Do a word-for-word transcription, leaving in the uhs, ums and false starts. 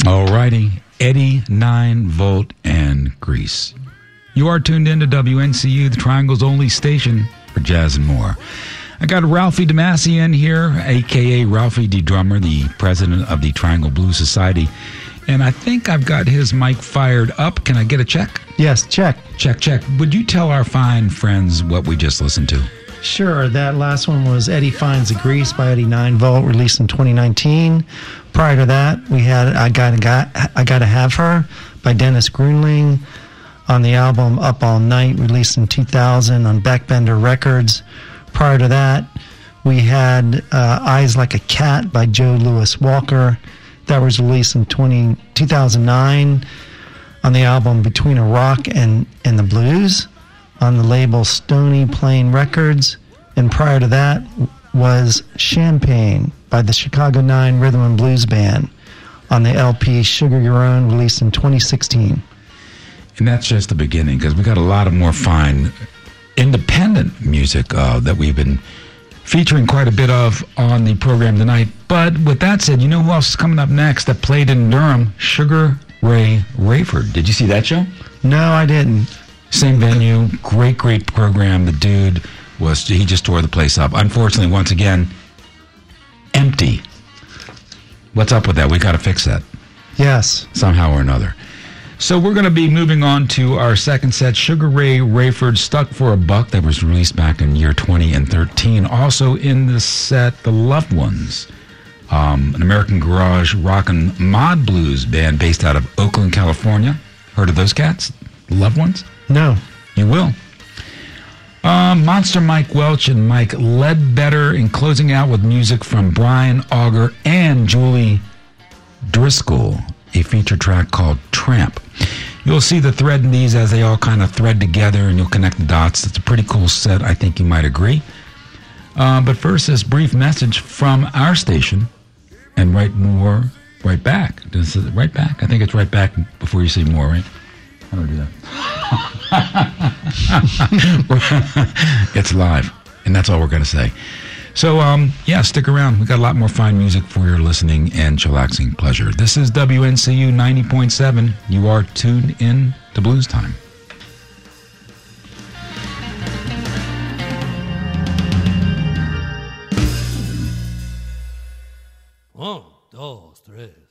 All righty. Eddie, nine volt, and Grease. You are tuned in to W N C U, the Triangle's only station for jazz and more. I got Ralphie DeMasi in here, a k a. Ralphie D. Drummer, the president of the Triangle Blues Society. And I think I've got his mic fired up. Can I get a check? Yes, check. Check, check. Would you tell our fine friends what we just listened to? Sure. That last one was Eddie Finds the Grease by Eddie nine volt, released in twenty nineteen. Prior to that, we had I Gotta, Got, I Gotta Have Her by Dennis Grunling on the album Up All Night, released in two thousand on Backbender Records. Prior to that, we had uh, Eyes Like a Cat by Joe Louis Walker. That was released in twenty, two thousand nine on the album Between a Rock and, and the Blues on the label Stony Plain Records. And prior to that was Champagne by the Chicago nine Rhythm and Blues Band on the L P Sugar Your Own, released in twenty sixteen. And that's just the beginning, because we got a lot of more fine independent music uh, that we've been featuring quite a bit of on the program tonight. But with that said, you know who else is coming up next that played in Durham? Sugar Ray Rayford. Did you see that show? No, I didn't. Same venue, great, great program. The dude was, he just tore the place up. Unfortunately, once again, empty. What's up with that? We got to fix that. Yes. Somehow or another. So we're going to be moving on to our second set, Sugar Ray Rayford, Stuck for a Buck, that was released back in year twenty thirteen. Also in this set, The Loved Ones, um, an American garage rockin' mod blues band based out of Oakland, California. Heard of those cats? The Loved Ones? No. You will. Uh, Monster Mike Welch and Mike Ledbetter, and closing out with music from Brian Auger and Julie Driscoll, a feature track called Tramp. You'll see the thread in these as they all kind of thread together, and you'll connect the dots. It's a pretty cool set, I think you might agree. Uh, but first, this brief message from our station, and right more, right back. Does it right back? I think it's right back before you say more, right? How do I do that? It's live, and that's all we're going to say. So, um, yeah, stick around. We got a lot more fine music for your listening and chillaxing pleasure. This is W N C U ninety point seven. You are tuned in to Blues Time. One, dos, tres.